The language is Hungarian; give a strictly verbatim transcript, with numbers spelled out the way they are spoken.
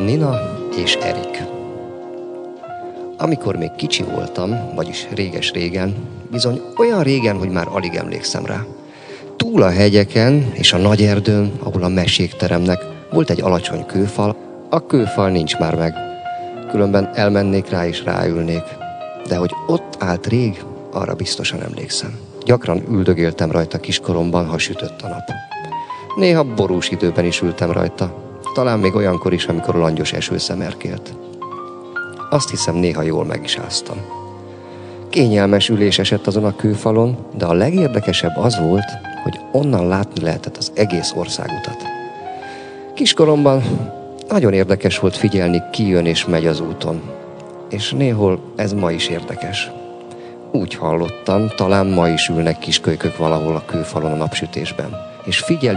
Nina és Erik. Amikor még kicsi voltam, vagyis réges-régen, bizony olyan régen, hogy már alig emlékszem rá. Túl a hegyeken és a nagy erdőn, ahol a mesék teremnek, volt egy alacsony kőfal. A kőfal nincs már meg, különben elmennék rá és ráülnék. De hogy ott állt rég, arra biztosan emlékszem. Gyakran üldögéltem rajta kiskoromban, ha sütött a nap. Néha borús időben is ültem rajta, talán még olyankor is, amikor langyos eső szemerkélt. Azt hiszem, néha jól meg is áztam. Kényelmes ülés esett azon a kőfalon, de a legérdekesebb az volt, hogy onnan látni lehetett az egész országutat. Kiskoromban nagyon érdekes volt figyelni, ki jön és megy az úton. És néhol ez ma is érdekes. Úgy hallottam, talán ma is ülnek kiskölykök valahol a kőfalon a napsütésben, és figyeli